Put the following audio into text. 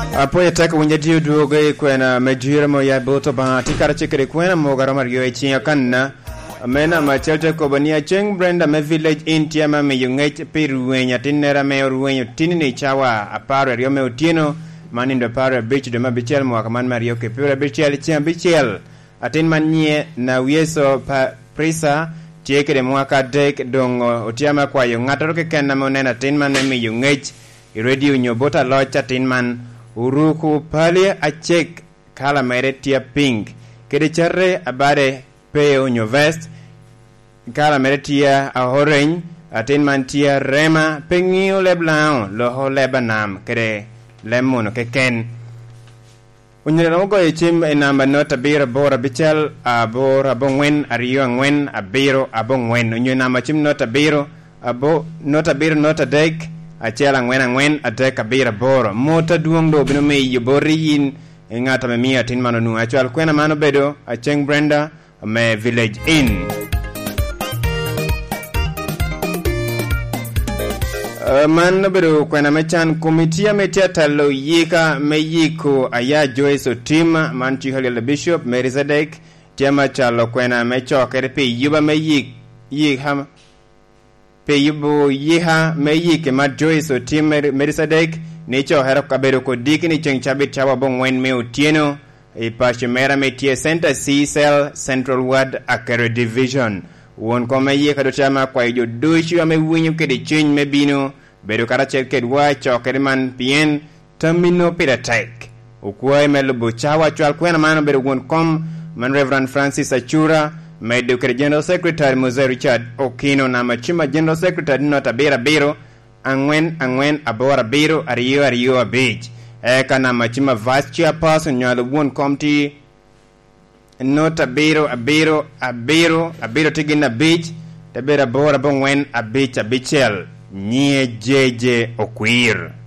Apoya taka winja diyo duoge kwena mejira mo ya boto ba tikara chikere kwena mo garama riyo ichinya kanna amena machelte ko bania cheng Brenda me village intia ma me yungech piruenya tinera me ruenyo tinini chawa aparo riyo me utieno manindo paro beach de mabichel mo akaman mario ke pura bichel chia bichel atin manye na wieso pa prisa tiekere mwaka dek dongo otiama kwa yo ngatoro ke kenna mo nena tin man me yungech radio nyobota locha tin man uruku pale achek kala mere tia pink kede charre abare peo nyo vest kala mere tia a orange atin man tia rema pengio le blanc lo ho lebanam kede lemon ke ken unyere ngo echim enamba nota bira bora bichel abora bongwen ariyo ngwen abiro abongwen unyo namba chim nota biro abo nota biro nota dek achela ngwen adek abira bora mota duong do bino me yobori yin ngata me mia tin manonu achwal kwena mano bedo acheng Brenda me village inn man bedo kwena mechan komitia metia talo yika meyiko aya Joyce Otima man chihali bishop Melchizedek tiama chalo kwena mecho kerepe yuba meyik yiham pe yubo yiha meyike ma Joyce Otima Melchizedek nicho hero kabedo ko dikini cheng chabit chawa bongwen me utieno e pashimera metie center C cell central ward akere division won kome yika do chama kwa ijo dushu ame winyu kede ching me bino bedo karachet kedwa chokere man pien termino piratek ukwa melubu chawa chwal kwena mano bedo won kom man Reverend Francis Achura medo kede General Secretary Mose Richard Okino na machima General Secretary nota bira biro angwen abora biro ariyo abij eka na machima Vice Chairperson nyalo won komti nota biro abiro tigina beach tabera bora bongwen abichel Nye JJ Okwir.